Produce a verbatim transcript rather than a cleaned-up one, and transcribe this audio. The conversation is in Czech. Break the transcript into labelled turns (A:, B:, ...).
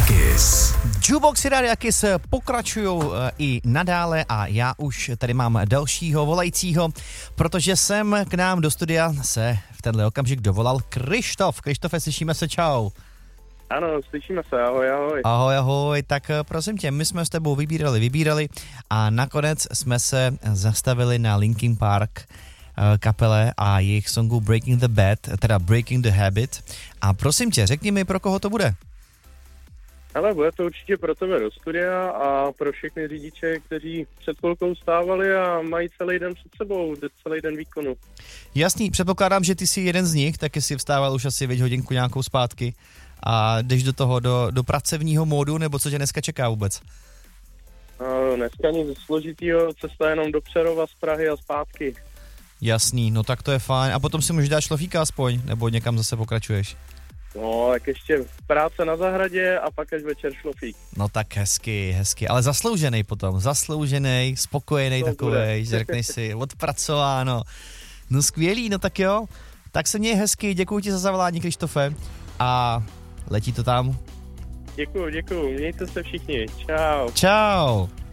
A: Kiss.
B: Jukeboxy Rádia Kiss pokračují i nadále a já už tady mám dalšího volajícího, protože sem k nám do studia se v tenhle okamžik dovolal Krištof. Krištofe, slyšíme se, čau.
C: Ano, slyšíme se, ahoj, ahoj.
B: Ahoj, ahoj, tak prosím tě, my jsme s tebou vybírali, vybírali a nakonec jsme se zastavili na Linkin Park kapele a jejich songu Breaking the Bad, teda Breaking the Habit. A prosím tě, řekni mi, pro koho to bude?
C: Ale bude to určitě pro tebe do studia a pro všechny řidiče, kteří před chvilkou stávali a mají celý den před sebou, celý den výkonu.
B: Jasný, předpokládám, že ty jsi jeden z nich, taky jsi vstával už asi věď hodinku nějakou zpátky a jdeš do toho, do, do pracovního módu, nebo co tě dneska čeká vůbec?
C: No, dneska nic složitýho, cesta jenom do Přerova z Prahy a zpátky.
B: Jasný, no tak to je fajn. A potom si můžeš dát šlofíka aspoň, nebo někam zase pokračuješ?
C: No, tak ještě práce na zahradě a pak až večer šlofík.
B: No tak hezky, hezky, ale zasloužený potom, zasloužený, spokojený takovej, že řekneš si, odpracováno. No skvělý, no tak jo, tak se měj hezky, děkuji ti za zavolání, Krištofe, a letí to tam.
C: Děkuju, děkuju, mějte se všichni, čau.
B: Čau.